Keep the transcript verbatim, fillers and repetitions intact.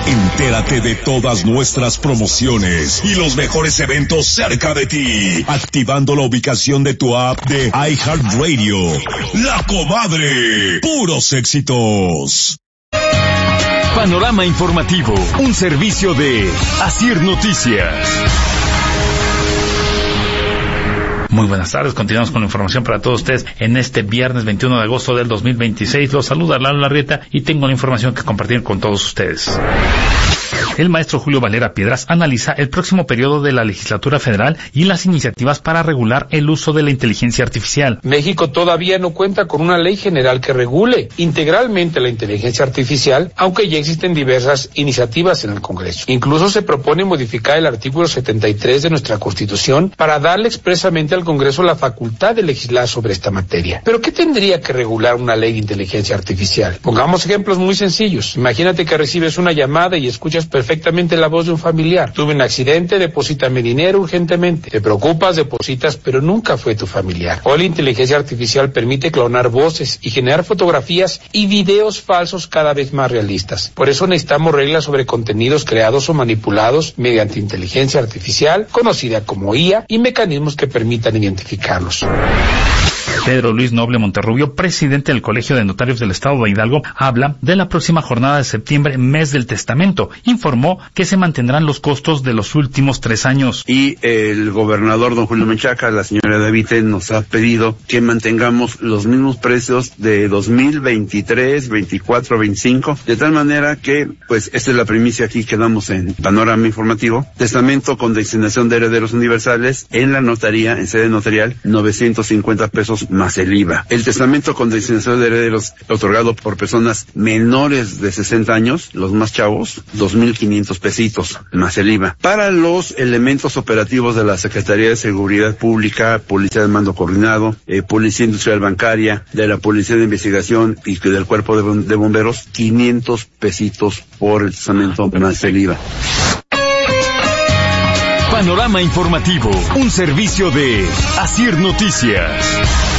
Entérate de todas nuestras promociones y los mejores eventos cerca de ti, activando la ubicación de tu app de iHeartRadio. La Comadre, puros éxitos. Panorama informativo, un servicio de Asir Noticias. Muy buenas tardes, continuamos con la información para todos ustedes en este viernes veintiuno de agosto del dos mil veintiséis. Los saluda Lalo Larrieta y tengo la información que compartir con todos ustedes. El maestro Julio Valera Piedras analiza el próximo periodo de la legislatura federal y las iniciativas para regular el uso de la inteligencia artificial. México todavía no cuenta con una ley general que regule integralmente la inteligencia artificial, aunque ya existen diversas iniciativas en el Congreso. Incluso se propone modificar el artículo setenta y tres de nuestra Constitución para darle expresamente al Congreso la facultad de legislar sobre esta materia. ¿Pero qué tendría que regular una ley de inteligencia artificial? Pongamos ejemplos muy sencillos. Imagínate que recibes una llamada y escuchas perfectamente la voz de un familiar. Tuve un accidente, deposítame dinero urgentemente. Te preocupas, depositas, pero nunca fue tu familiar. Hoy la inteligencia artificial permite clonar voces y generar fotografías y videos falsos cada vez más realistas. Por eso necesitamos reglas sobre contenidos creados o manipulados mediante inteligencia artificial, conocida como I A, y mecanismos que permitan identificarlos. Pedro Luis Noble Monterrubio, presidente del Colegio de Notarios del Estado de Hidalgo, habla de la próxima jornada de septiembre, mes del testamento. Informó que se mantendrán los costos de los últimos tres años. Y el gobernador don Julio Menchaca, la señora Davite, nos ha pedido que mantengamos los mismos precios de dos mil veintitrés, veinticuatro, veinticinco, de tal manera que, pues, esta es la primicia aquí que damos en Panorama Informativo. Testamento con designación de herederos universales en la notaría, en sede notarial, novecientos cincuenta pesos más el I V A. El testamento con designación de herederos otorgado por personas menores de sesenta años, los más chavos, dos mil quinientos pesitos más el I V A. Para los elementos operativos de la Secretaría de Seguridad Pública, Policía de Mando Coordinado, eh, Policía Industrial Bancaria, de la Policía de Investigación y del Cuerpo de, de Bomberos, quinientos pesitos por el testamento más el I V A. Panorama informativo, un servicio de Asir Noticias.